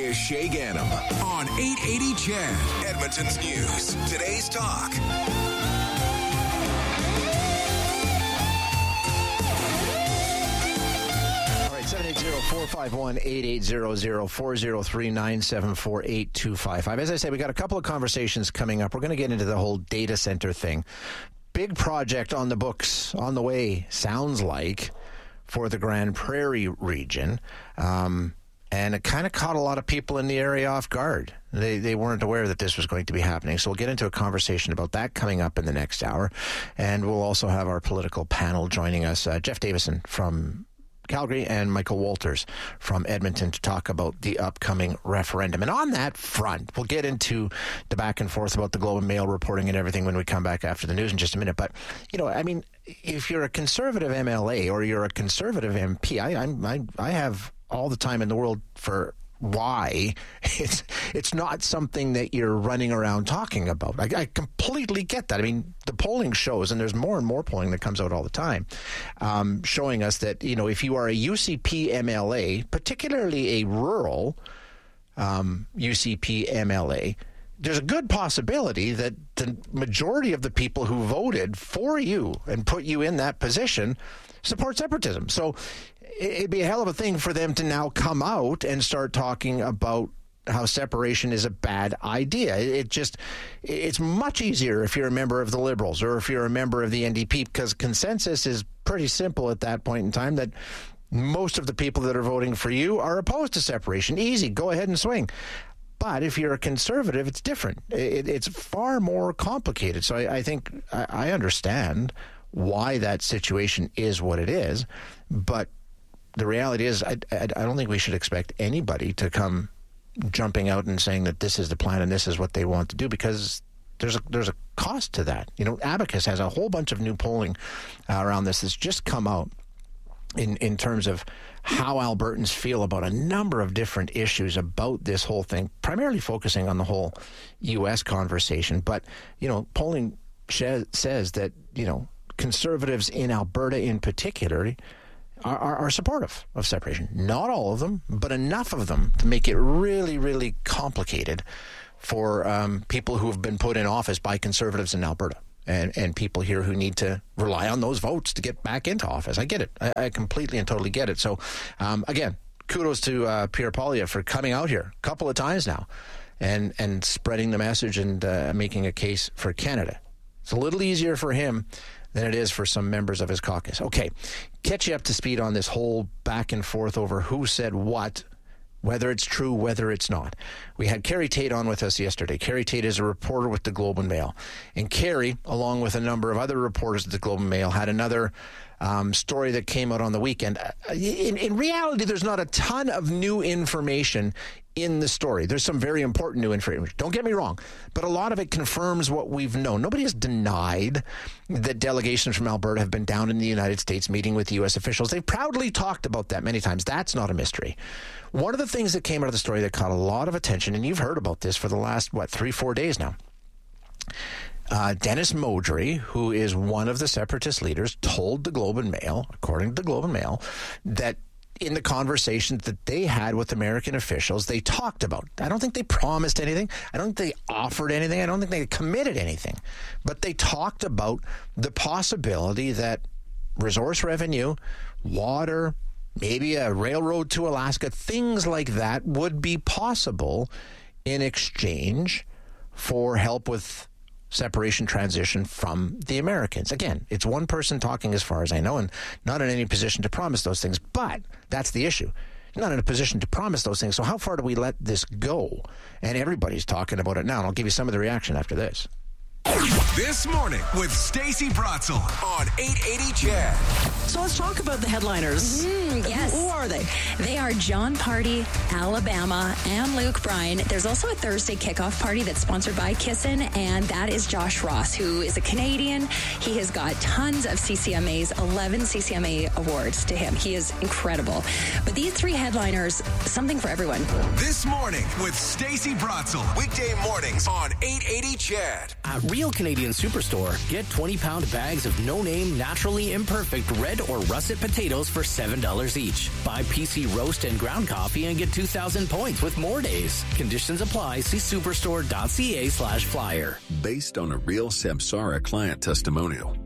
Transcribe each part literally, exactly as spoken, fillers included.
is Shay Gannam on eight eighty C H E D, Edmonton's News. Today's Talk. seven eight zero, four five one, eight eight zero zero, four zero three, nine seven four, eight two five five. As I said, we got a couple of conversations coming up. We're going to get into the whole data center thing. Big project on the books, on the way, sounds like, for the Grand Prairie region. Um, and it kind of caught a lot of people in the area off guard. They they weren't aware that this was going to be happening. So we'll get into a conversation about that coming up in the next hour. And we'll also have our political panel joining us, uh, Jeff Davison from Calgary and Michael Walters from Edmonton, to talk about the upcoming referendum. And on that front, we'll get into the back and forth about the Globe and Mail reporting and everything when we come back after the news in just a minute. But, you know, I mean, if you're a conservative M L A or you're a conservative M P, I, I'm, I, I have all the time in the world for why it's it's not something that you're running around talking about. I, I completely get that. I mean, the polling shows, and there's more and more polling that comes out all the time, um, showing us that, you know, if you are a U C P M L A, particularly a rural um, U C P M L A, there's a good possibility that the majority of the people who voted for you and put you in that position support separatism. So it'd be a hell of a thing for them to now come out and start talking about how separation is a bad idea. It just, it's much easier if you're a member of the Liberals or if you're a member of the N D P, because consensus is pretty simple at that point in time that most of the people that are voting for you are opposed to separation. Easy, go ahead and swing. But if you're a conservative, it's different. It, it's far more complicated. So I, I think I, I understand why that situation is what it is, but the reality is, I, I, I don't think we should expect anybody to come jumping out and saying that this is the plan and this is what they want to do, because there's a there's a cost to that. You know, Abacus has a whole bunch of new polling uh, around this that's just come out in, in terms of how Albertans feel about a number of different issues about this whole thing, primarily focusing on the whole U S conversation. But, you know, polling sh- says that, you know, conservatives in Alberta in particular Are, are, are supportive of separation. Not all of them, but enough of them to make it really, really complicated for um, people who have been put in office by conservatives in Alberta and, and people here who need to rely on those votes to get back into office. I get it. I, I completely and totally get it. So, um, again, kudos to uh, Pierre Poilievre for coming out here a couple of times now and, and spreading the message and uh, making a case for Canada. It's a little easier for him than it is for some members of his caucus. Okay, catch you up to speed on this whole back and forth over who said what, whether it's true, whether it's not. We had Kerry Tate on with us yesterday. Kerry Tate is a reporter with the Globe and Mail. And Kerry, along with a number of other reporters at the Globe and Mail, had another um, story that came out on the weekend. In, in reality, there's not a ton of new information in the story. There's some very important new information. Don't get me wrong, but a lot of it confirms what we've known. Nobody has denied that delegations from Alberta have been down in the United States meeting with U S officials. They've proudly talked about that many times. That's not a mystery. One of the things that came out of the story that caught a lot of attention, and you've heard about this for the last, what, three, four days now. Uh, Dennis Modry, who is one of the separatist leaders, told the Globe and Mail, according to the Globe and Mail, that in the conversations that they had with American officials, they talked about. I don't think they promised anything. I don't think they offered anything. I don't think they committed anything. But they talked about the possibility that resource revenue, water, maybe a railroad to Alaska, things like that would be possible in exchange for help with separation transition from the Americans. Again, it's one person talking as far as I know, and not in any position to promise those things, but that's the issue. Not in a position to promise those things. So how far do we let this go? And everybody's talking about it now, and I'll give you some of the reaction after this. This morning with Stacey Bratzel on eight eighty C H E D. So let's talk about the headliners. Mm, yes. Who are they? They are John Party, Alabama, and Luke Bryan. There's also a Thursday kickoff party that's sponsored by Kissin', and that is Josh Ross, who is a Canadian. He has got tons of C C M As, eleven C C M A awards to him. He is incredible. But these three headliners, something for everyone. This morning with Stacey Bratzel. Weekday mornings on eight eighty C H E D. Uh, real Canadian Superstore, get twenty-pound bags of no-name, naturally imperfect red or russet potatoes for seven dollars each. Buy P C roast and ground coffee and get two thousand points with more days. Conditions apply. See superstore.ca slash flyer. Based on a real Samsara client testimonial.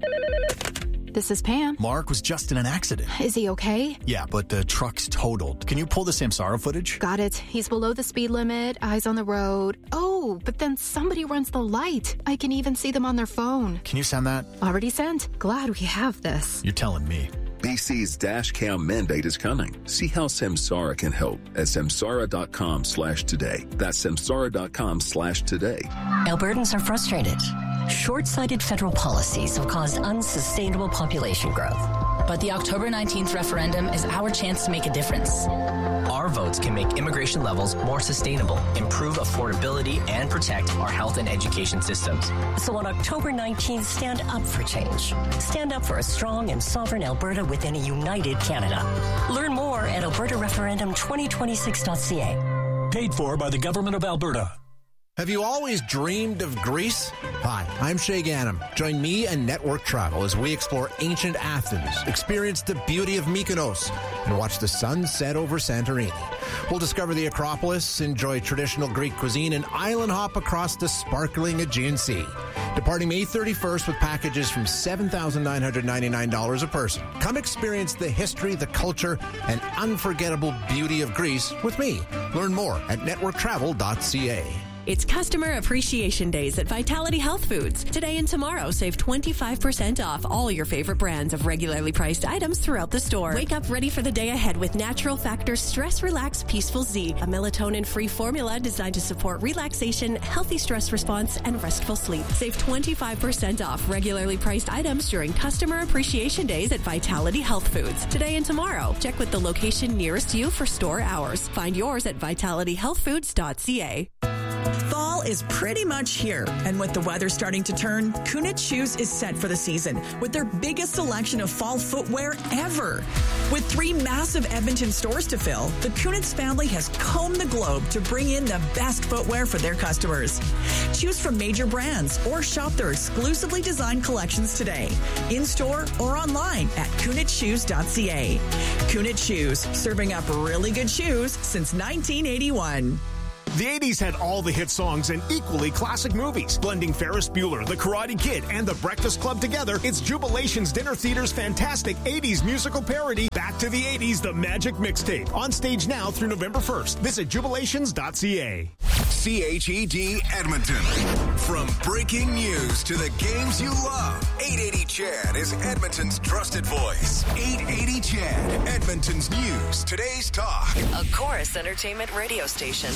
This is Pam. Mark was just in an accident. Is he okay? Yeah, but the truck's totaled. Can you pull the Samsara footage? Got it. He's below the speed limit, eyes on the road. Oh, but then somebody runs the light. I can even see them on their phone. Can you send that? Already sent. Glad we have this. You're telling me. B C's dash cam mandate is coming. See how Samsara can help at samsara.com slash today. That's samsara.com slash today. Albertans are frustrated. Short-sighted federal policies have caused unsustainable population growth. But the October nineteenth referendum is our chance to make a difference. Our votes can make immigration levels more sustainable, improve affordability, and protect our health and education systems. So on October nineteenth, stand up for change. Stand up for a strong and sovereign Alberta within a united Canada. Learn more at alberta referendum twenty twenty-six dot c a. Paid for by the Government of Alberta. Have you always dreamed of Greece? Hi, I'm Shay Ganem. Join me and Network Travel as we explore ancient Athens, experience the beauty of Mykonos, and watch the sun set over Santorini. We'll discover the Acropolis, enjoy traditional Greek cuisine, and island hop across the sparkling Aegean Sea. Departing May thirty-first with packages from seven thousand nine hundred ninety-nine dollars a person. Come experience the history, the culture, and unforgettable beauty of Greece with me. Learn more at network travel dot c a. It's Customer Appreciation Days at Vitality Health Foods. Today and tomorrow, save twenty-five percent off all your favorite brands of regularly priced items throughout the store. Wake up ready for the day ahead with Natural Factors Stress Relax Peaceful Z, a melatonin-free formula designed to support relaxation, healthy stress response, and restful sleep. Save twenty-five percent off regularly priced items during Customer Appreciation Days at Vitality Health Foods. Today and tomorrow, check with the location nearest you for store hours. Find yours at vitality health foods dot c a. Fall is pretty much here, and with the weather starting to turn, Kunitz Shoes is set for the season with their biggest selection of fall footwear ever. With three massive Edmonton stores to fill, the Kunitz family has combed the globe to bring in the best footwear for their customers. Choose from major brands or shop their exclusively designed collections today, in-store or online at kunitz shoes dot c a. Kunitz Shoes, serving up really good shoes since nineteen eighty-one. The eighties had all the hit songs and equally classic movies. Blending Ferris Bueller, The Karate Kid, and The Breakfast Club together, it's Jubilation's Dinner Theater's fantastic eighties musical parody, Back to the eighties, The Magic Mixtape. On stage now through November first. Visit jubilations dot c a. C H E D Edmonton. From breaking news to the games you love, eight eighty Chad is Edmonton's trusted voice. eight eighty Chad, Edmonton's news, today's talk. A Chorus Entertainment radio station.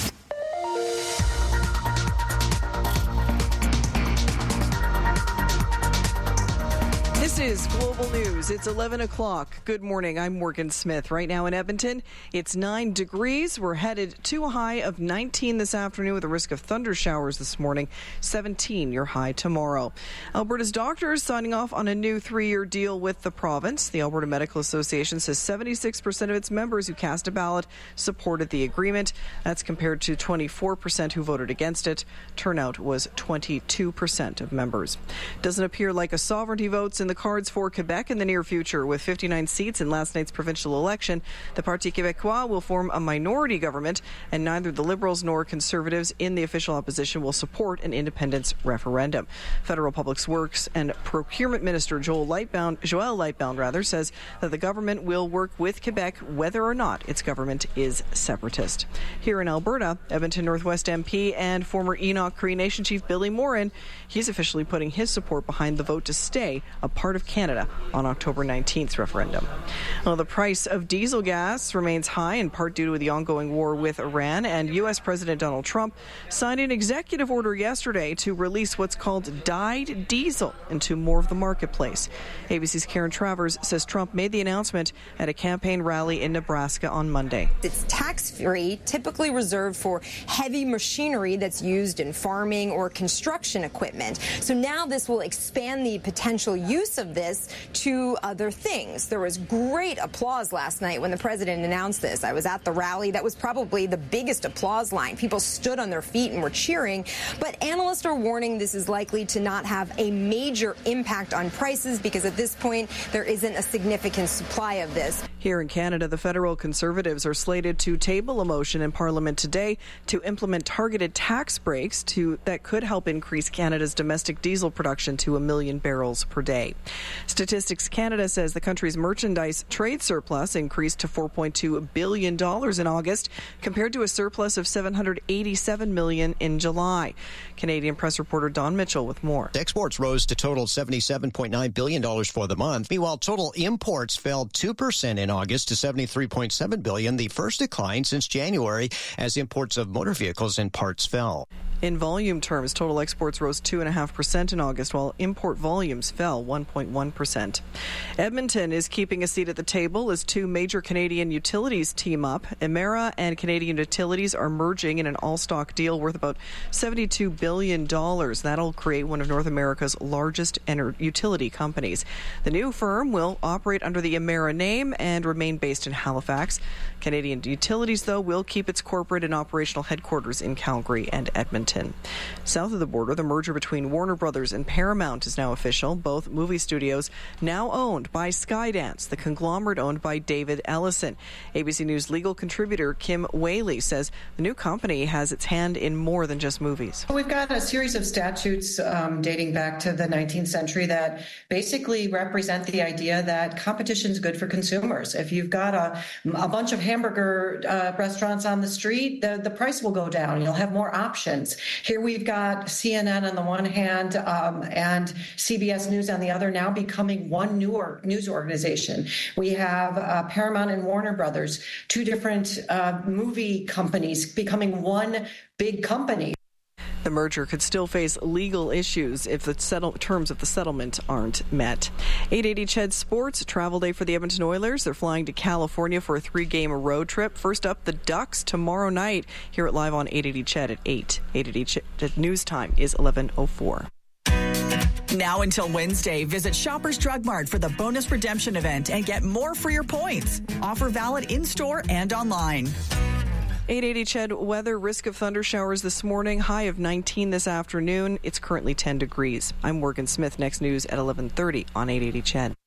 This is Global News. It's eleven o'clock. Good morning. I'm Morgan Smith. Right now in Edmonton, it's nine degrees. We're headed to a high of nineteen this afternoon with a risk of thunder showers this morning. seventeen your high tomorrow. Alberta's doctors signing off on a new three-year deal with the province. The Alberta Medical Association says seventy-six percent of its members who cast a ballot supported the agreement. That's compared to twenty-four percent who voted against it. Turnout was twenty-two percent of members. Doesn't appear like a sovereignty vote's in the cards for Quebec in the near future. With fifty-nine seats in last night's provincial election, the Parti Québécois will form a minority government, and neither the Liberals nor Conservatives in the official opposition will support an independence referendum. Federal Public Works and Procurement Minister Joel Lightbound, Joel Lightbound rather, says that the government will work with Quebec whether or not its government is separatist. Here in Alberta, Edmonton Northwest M P and former Enoch Cree Nation Chief Billy Morin, he's officially putting his support behind the vote to stay a part of Canada on October nineteenth referendum. Well, the price of diesel gas remains high, in part due to the ongoing war with Iran, and U S President Donald Trump signed an executive order yesterday to release what's called dyed diesel into more of the marketplace. A B C's Karen Travers says Trump made the announcement at a campaign rally in Nebraska on Monday. It's tax-free, typically reserved for heavy machinery that's used in farming or construction equipment. So now this will expand the potential use of of this to other things. There was great applause last night when the president announced this. I was at the rally. That was probably the biggest applause line. People stood on their feet and were cheering. But analysts are warning this is likely to not have a major impact on prices because at this point there isn't a significant supply of this. Here in Canada, the federal Conservatives are slated to table a motion in Parliament today to implement targeted tax breaks to that could help increase Canada's domestic diesel production to a million barrels per day. Statistics Canada says the country's merchandise trade surplus increased to four point two billion dollars in August, compared to a surplus of seven hundred eighty-seven million dollars in July. Canadian press reporter Don Mitchell with more. Exports rose to total seventy-seven point nine billion dollars for the month. Meanwhile, total imports fell two percent in August to seventy-three point seven billion dollars, the first decline since January, as imports of motor vehicles and parts fell. In volume terms, total exports rose two point five percent in August, while import volumes fell one point one percent. Edmonton is keeping a seat at the table as two major Canadian utilities team up. Emera and Canadian Utilities are merging in an all-stock deal worth about seventy-two billion dollars. That'll create one of North America's largest ener- utility companies. The new firm will operate under the Emera name and remain based in Halifax. Canadian Utilities, though, will keep its corporate and operational headquarters in Calgary and Edmonton. South of the border, the merger between Warner Brothers and Paramount is now official. Both movie studios now owned by Skydance, the conglomerate owned by David Ellison. A B C News legal contributor Kim Whaley says the new company has its hand in more than just movies. We've got a series of statutes um, dating back to the nineteenth century that basically represent the idea that competition is good for consumers. If you've got a, a bunch of hamburger uh, restaurants on the street, the, the price will go down. You'll have more options. Here we've got C N N on the one hand um, and C B S News on the other, now becoming one newer news organization. We have uh, Paramount and Warner Brothers, two different uh, movie companies becoming one big company. The merger could still face legal issues if the settle- terms of the settlement aren't met. eight eighty C H E D Sports, travel day for the Edmonton Oilers. They're flying to California for a three-game road trip. First up, the Ducks tomorrow night here at Live on eight eighty C H E D at eight. eight eighty C H E D news time is eleven oh four. Now until Wednesday, visit Shoppers Drug Mart for the bonus redemption event and get more for your points. Offer valid in-store and online. eight eighty C H E D weather, risk of thunder showers this morning, high of nineteen this afternoon. It's currently ten degrees. I'm Morgan Smith. Next news at eleven thirty on eight eighty C H E D.